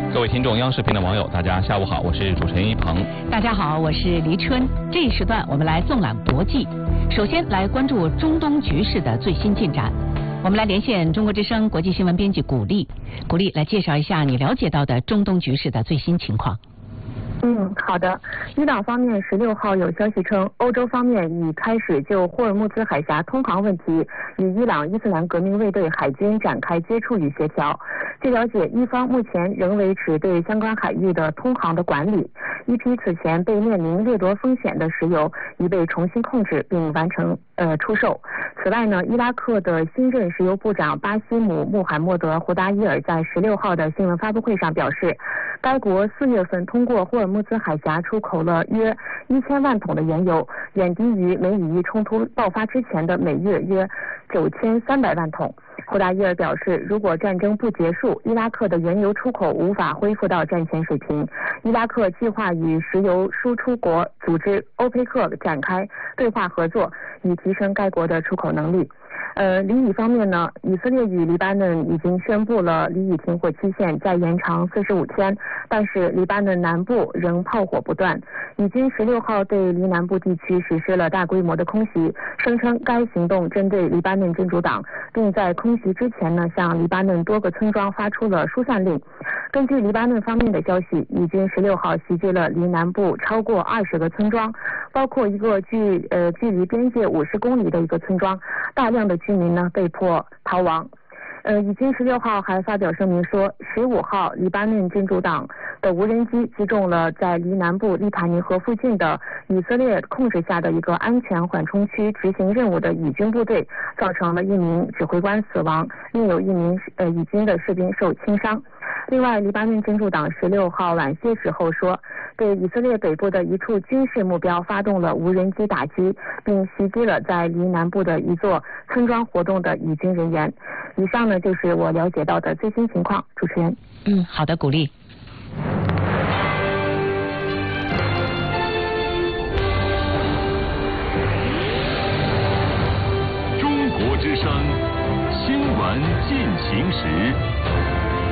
各位听众，央视频的网友，大家下午好，我是主持人一鹏。 大家好，我是黎春。这一时段我们来纵览国际，首先来关注中东局势的最新进展。我们来连线中国之声国际新闻编辑古丽，古丽来介绍一下你了解到的中东局势的最新情况。 好的。伊朗方面16号有消息称，欧洲方面已开始就霍尔木兹海峡通航问题与伊朗伊斯兰革命卫队海军展开接触与协调。据了解，伊方目前仍维持对相关海域的通航的管理。一批此前被面临掠夺风险的石油已被重新控制并完成出售。此外呢，伊拉克的新任石油部长巴西姆·穆罕默德·胡达伊尔在16号的新闻发布会上表示，该国4月份通过霍尔木兹海峡出口了约1000万桶的原油，远低于美以伊冲突爆发之前的每月约9300万桶。胡达伊尔表示，如果战争不结束，伊拉克的原油出口无法恢复到战前水平。伊拉克计划与石油输出国组织欧佩克展开对话合作，以提升该国的出口能力。黎以方面呢，以色列与黎巴嫩已经宣布了黎以停火期限再延长45天，但是黎巴嫩南部仍炮火不断。以军16号对黎南部地区实施了大规模的空袭，声称该行动针对黎巴嫩真主党，并在空袭之前呢向黎巴嫩多个村庄发出了疏散令。根据黎巴嫩方面的消息，以军16号袭击了黎南部超过20个村庄，包括一个距离边界50公里的一个村庄，大量的居民呢被迫逃亡。以军16号还发表声明说，15号黎巴嫩真主党的无人机击中了在黎南部利塔尼河附近的以色列控制下的一个安全缓冲区执行任务的以军部队，造成了1名指挥官死亡，另有1名以军的士兵受轻伤。另外，黎巴嫩真主党16号晚些时候说，对以色列北部的一处军事目标发动了无人机打击，并袭击了在黎南部的一座村庄活动的以军人员。以上呢就是我了解到的最新情况。主持人。 好的，古丽。 中国之声新闻进行时。